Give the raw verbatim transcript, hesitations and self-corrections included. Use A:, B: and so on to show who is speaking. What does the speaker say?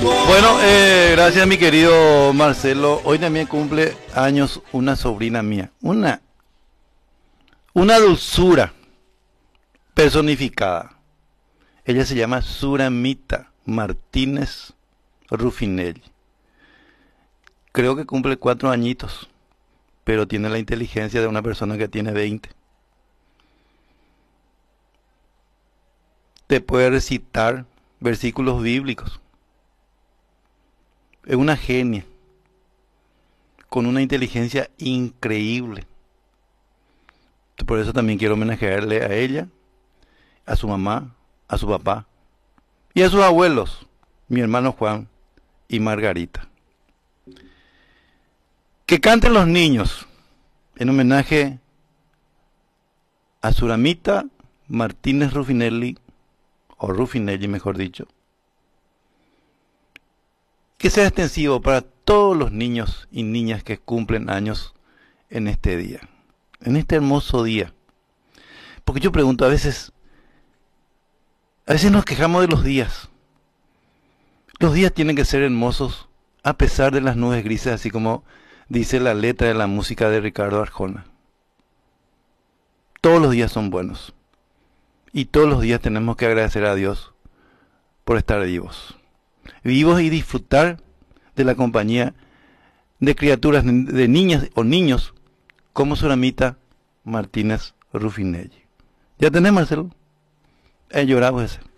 A: Bueno, eh, gracias mi querido Marcelo. Hoy también cumple años una sobrina mía. Una, una dulzura personificada. Ella se llama Suramita Martínez Rufinelli. Creo que cumple cuatro añitos, pero tiene la inteligencia de una persona que tiene veinte. Te puede recitar versículos bíblicos. Es una genia, con una inteligencia increíble. Por eso también quiero homenajearle a ella, a su mamá, a su papá y a sus abuelos, mi hermano Juan y Margarita. Que canten los niños en homenaje a Suramita Martínez Rufinelli, o Rufinelli mejor dicho. Que sea extensivo para todos los niños y niñas que cumplen años en este día, en este hermoso día. Porque yo pregunto, a veces, a veces nos quejamos de los días. Los días tienen que ser hermosos a pesar de las nubes grises, así como dice la letra de la música de Ricardo Arjona. Todos los días son buenos. Y todos los días tenemos que agradecer a Dios por estar vivos. Vivos y disfrutar de la compañía de criaturas, de niñas o niños como Suramita Martínez Rufinelli. ¿Ya tenés, Marcelo? He llorado ese.